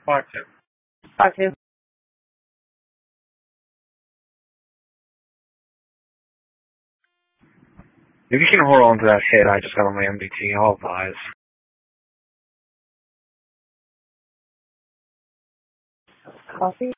Part 2. Part two. If you can hold on to that hit I just got on my MDT, I'll advise. Coffee.